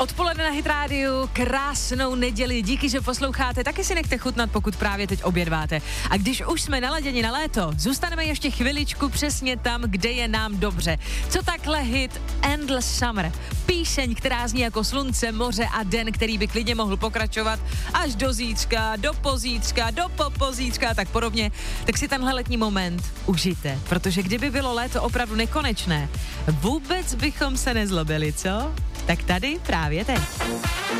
Odpoledne na Hit Radio, krásnou neděli, díky, že posloucháte, taky si nechte chutnat, pokud právě teď obědváte. A když už jsme naladěni na léto, zůstaneme ještě chviličku přesně tam, kde je nám dobře. Co takhle hit Endless Summer, píseň, která zní jako slunce, moře a den, který by klidně mohl pokračovat až do zítřka, do pozítřka, do popozítřka a tak podobně, tak si tenhle letní moment užijte, protože kdyby bylo léto opravdu nekonečné, vůbec bychom se nezlobili, co? Tak tady právě teď.